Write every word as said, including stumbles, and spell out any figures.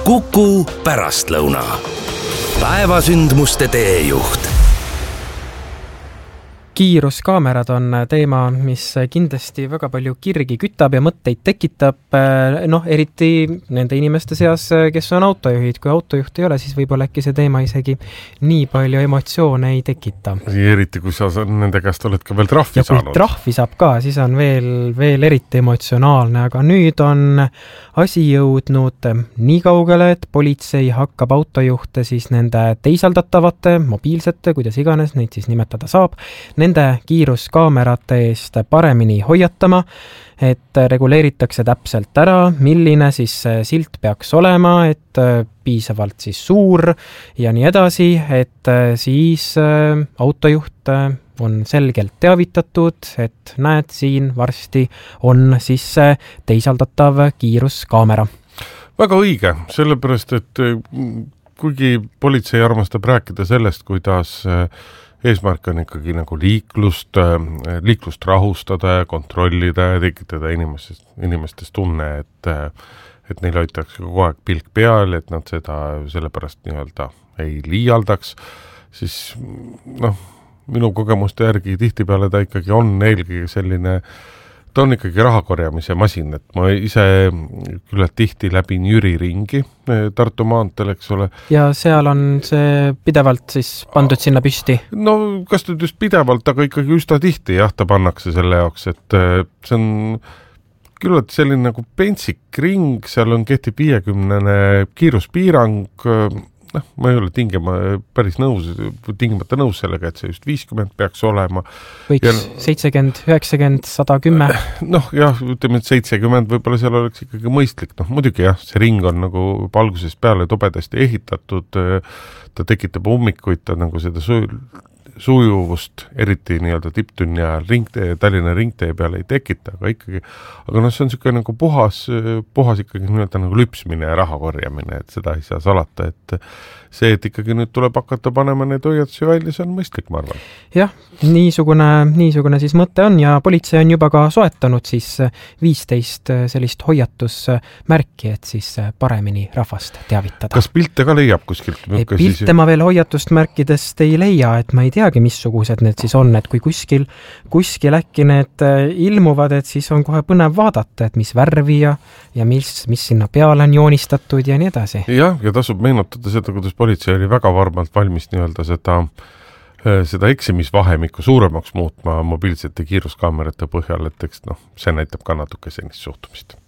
Kuku pärastlõuna. Päevasündmuste teejuht. Kiiruskaamerad on teema, mis kindlasti väga palju kirgi kütab ja mõtteid tekitab, noh, eriti nende inimeste seas, kes on autojuhid. Kui autojuht ei ole, siis võib-olla äkki see teema isegi nii palju emotsioone ei tekita. Eriti, kui sa nende käest oled ka veel trahvi ja saanud. Ja kui trahvi saab ka, siis on veel, veel eriti emotsionaalne, aga nüüd on asi jõudnud nii kaugele, et politsei hakkab autojuhte siis nende teisaldatavate, mobiilsete, kuidas iganes neid siis nimetada saab, nende kiiruskaamerate eest paremini hoiatama, et reguleeritakse täpselt ära, milline siis silt peaks olema, et piisavalt siis suur ja nii edasi, et siis autojuht on selgelt teavitatud, et näed, siin varsti on siis teisaldatav kiiruskaamera. Väga õige, sellepärast, et kuigi politsei armastab rääkida sellest, kuidas eesmärk on ikkagi nagu liiklust, liiklust rahustada ja kontrollida ja tekitada inimestes, inimestes tunne, et, et neil hoitakse kogu aeg pilk peal, et nad seda sellepärast nii-öelda ei liialdaks, siis noh, minu kogemuste järgi tihtipeale ta ikkagi on eelkõige selline, ta on ikkagi rahakorjamise masin, et ma ise küllalt tihti läbin Jüri ringi Tartu maanteel, eks ole. Ja seal on see pidevalt siis pandud sinna püsti? No kas nüüd just pidevalt, aga ikkagi üsna tihti jah, ta pannakse selle jaoks, et see on küllalt selline nagu pentsik ring, seal on kehtib viiekümnene kiiruspiirang, noh, ma ei ole tingima päris nõus, tingimata nõus sellega, et see just viiskümmend peaks olema. Võiks ja, seitsekümmend, üheksakümmend, sada kümme. Noh, jah, ütleme, et seitsekümmend võib-olla seal oleks ikkagi mõistlik. Noh, muidugi jah, see ring on nagu algusest peale tobedasti ehitatud, ta tekitab ummikuid, ta nagu seda su- sujuvust, eriti nii-öelda tipptunni ajal ringtee, Tallinna ringtee peale ei tekita, aga ikkagi, aga noh, see on siuke nagu puhas, puhas ikkagi nii-öelda nagu lüpsmine ja raha korjamine, et seda ei saa salata, et see, et ikkagi nüüd tuleb hakata panema neid hoiatusi välja, see on mõistlik, ma arvan. Jah, niisugune, niisugune siis mõte on ja politsei on juba ka soetanud siis viisteist sellist hoiatusmärki, et siis paremini rahvast teavitada. Kas pilte ka leiab kuskilt? Pilte siis... ma veel hoiatustmärkidest ei leia, et ma ei teagi, missugused need siis on, et kui kuskil, kuskil äkki need ilmuvad, et siis on kohe põnev vaadata, et mis värvi ja, ja mis, mis sinna peale on joonistatud ja nii edasi. Jah, ja tasub meenutada seda, kuidas politsei oli väga varmalt valmis nii-öelda seda, seda eksimisvahemikku suuremaks muutma mobiilsete kiiruskaamerate põhjal, et eks noh, see näitab ka natuke senist suhtumist.